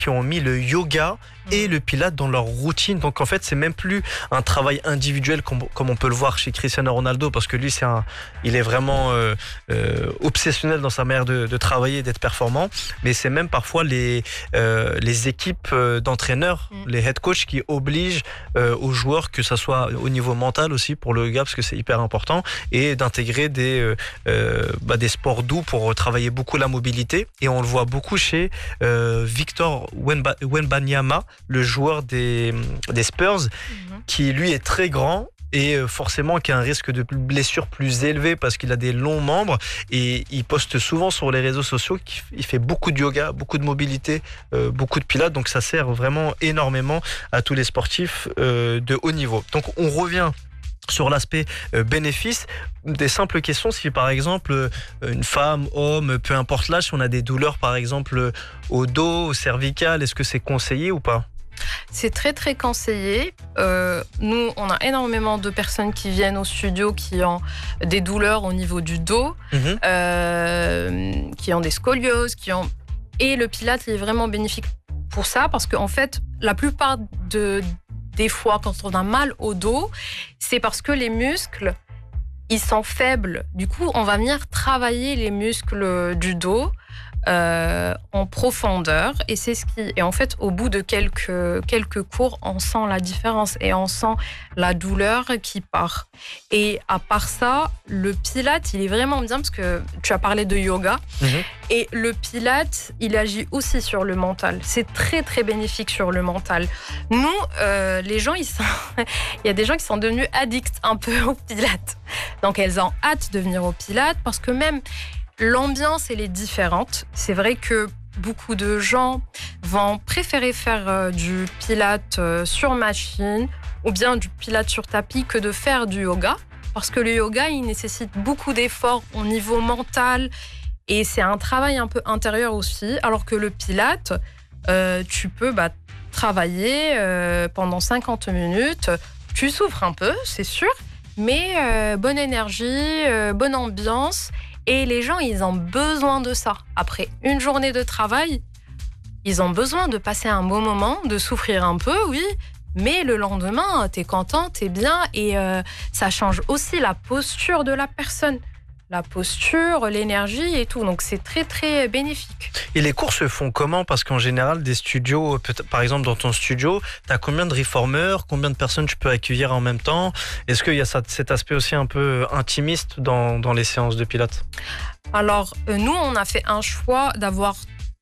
qui ont mis le yoga et le pilates dans leur routine. Donc en fait, c'est même plus un travail individuel comme on peut le voir chez Cristiano Ronaldo, parce que lui, il est vraiment obsessionnel dans sa manière de travailler, d'être performant. Mais c'est même parfois les équipes d'entraîneurs, les head coachs qui obligent aux joueurs, que ça soit au niveau mental aussi pour le yoga, parce que c'est hyper important, et d'intégrer des sports doux pour travailler beaucoup la mobilité. Et on le voit beaucoup chez Victor Wembanyama, le joueur des Spurs, qui lui est très grand et forcément qui a un risque de blessure plus élevé parce qu'il a des longs membres, et il poste souvent sur les réseaux sociaux qu'il fait beaucoup de yoga, beaucoup de mobilité, beaucoup de pilates. Donc ça sert vraiment énormément à tous les sportifs de haut niveau. Donc on revient sur l'aspect bénéfice. Des simples questions: si par exemple une femme, homme, peu importe l'âge, si on a des douleurs par exemple au dos, au cervical, est-ce que c'est conseillé ou pas? C'est très très conseillé. Nous, on a énormément de personnes qui viennent au studio qui ont des douleurs au niveau du dos, qui ont des scolioses, et le pilates est vraiment bénéfique pour ça, parce qu'en fait, la plupart des fois, quand on a mal au dos, c'est parce que les muscles, ils sont faibles. Du coup, on va venir travailler les muscles du dos en profondeur, et en fait, au bout de quelques cours, on sent la différence et on sent la douleur qui part. Et à part ça, le pilates, il est vraiment bien, parce que tu as parlé de yoga, et le pilates, il agit aussi sur le mental. C'est très très bénéfique sur le mental. Nous, les gens, il y a des gens qui sont devenus addicts un peu au pilates. Donc elles ont hâte de venir au pilates, parce que même l'ambiance, elle est différente. C'est vrai que beaucoup de gens vont préférer faire du pilates sur machine ou bien du pilates sur tapis que de faire du yoga, parce que le yoga, il nécessite beaucoup d'efforts au niveau mental, et c'est un travail un peu intérieur aussi, alors que le pilates, tu peux travailler pendant 50 minutes. Tu souffres un peu, c'est sûr, mais bonne énergie, bonne ambiance. Et les gens, ils ont besoin de ça. Après une journée de travail, ils ont besoin de passer un bon moment, de souffrir un peu, oui, mais le lendemain, t'es content, t'es bien, et ça change aussi la posture de la personne. La posture, l'énergie et tout. Donc c'est très très bénéfique. Et les cours se font comment? Parce qu'en général, des studios, par exemple dans ton studio, tu as combien de reformers? Combien de personnes tu peux accueillir en même temps? Est-ce qu'il y a cet aspect aussi un peu intimiste dans les séances de pilates? Alors, nous, on a fait un choix d'avoir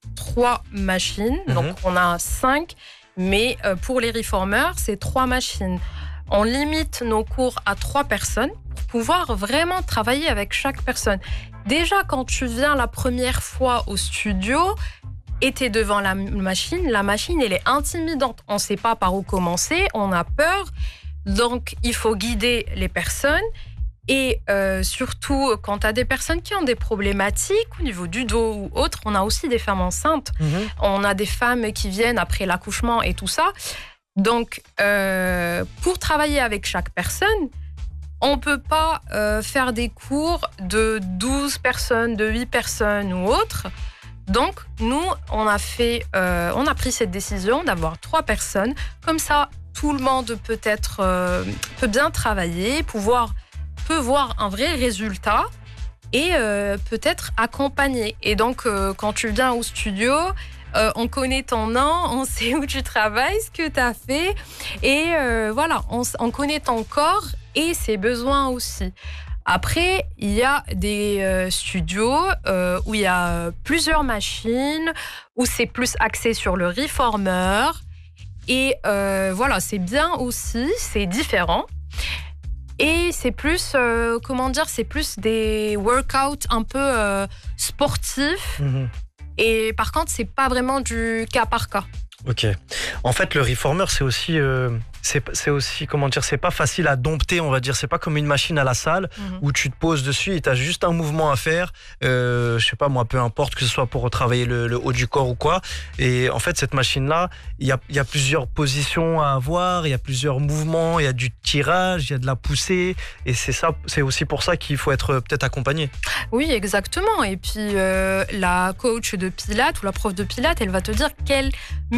3 machines. Donc on a 5, mais pour les reformers, c'est 3 machines. On limite nos cours à 3 personnes pour pouvoir vraiment travailler avec chaque personne. Déjà, quand tu viens la première fois au studio et tu es devant la machine, elle est intimidante. On ne sait pas par où commencer, on a peur. Donc, il faut guider les personnes. Et surtout, quand tu as des personnes qui ont des problématiques au niveau du dos ou autre, on a aussi des femmes enceintes. On a des femmes qui viennent après l'accouchement et tout ça. Donc, pour travailler avec chaque personne, on ne peut pas faire des cours de 12 personnes, de 8 personnes ou autre. Donc, nous, on a pris cette décision d'avoir 3 personnes. Comme ça, tout le monde peut bien travailler, peut voir un vrai résultat et peut-être accompagner. Et donc, quand tu viens au studio, on connaît ton nom, on sait où tu travailles, ce que tu as fait. Et voilà, on connaît ton corps et ses besoins aussi. Après, il y a des studios où il y a plusieurs machines, où c'est plus axé sur le reformer. Et voilà, c'est bien aussi, c'est différent. Et c'est plus, c'est plus des workouts un peu sportifs. Et par contre, c'est pas vraiment du cas par cas. Ok. En fait, le reformer, c'est aussi, comment dire, c'est pas facile à dompter, on va dire. C'est pas comme une machine à la salle où tu te poses dessus et t'as juste un mouvement à faire. Je sais pas moi, peu importe que ce soit pour travailler le haut du corps ou quoi. Et en fait, cette machine-là, il y a plusieurs positions à avoir, il y a plusieurs mouvements, il y a du tirage, il y a de la poussée. Et c'est aussi pour ça qu'il faut être peut-être accompagné. Oui, exactement. Et puis, la coach de pilates ou la prof de pilates, elle va te dire quelle